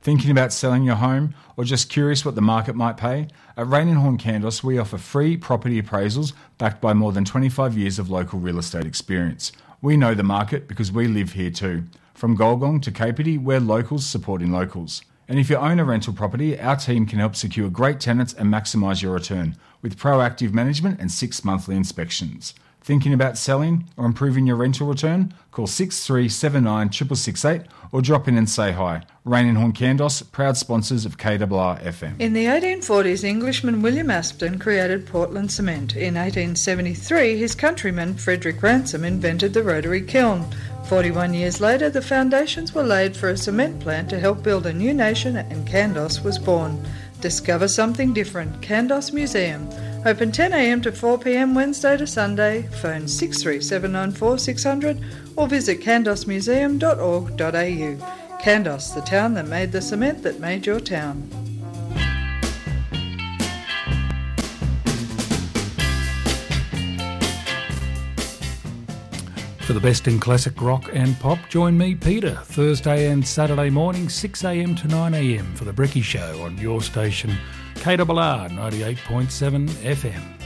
Thinking about selling your home or just curious what the market might pay? At Rain and Horn Candos, we offer free property appraisals backed by more than 25 years of local real estate experience. We know the market because we live here too. From Golgong to Kapiti, we're locals supporting locals. And if you own a rental property, our team can help secure great tenants and maximise your return with proactive management and 6 monthly inspections. Thinking about selling or improving your rental return? Call 6379 668 or drop in and say hi. Rain and Horn Candos, proud sponsors of KRR FM. In the 1840s, Englishman William Aspden created Portland cement. In 1873, his countryman Frederick Ransom invented the rotary kiln. 41 years later, the foundations were laid for a cement plant to help build a new nation, and Candos was born. Discover something different. Candos Museum. Open 10 a.m. to 4 p.m. Wednesday to Sunday. Phone 63794 600 or visit candosmuseum.org.au. Candos, the town that made the cement that made your town. For the best in classic rock and pop, join me, Peter, Thursday and Saturday morning, 6 a.m. to 9 a.m. for the Brekkie Show on your station, KRR 98.7 FM.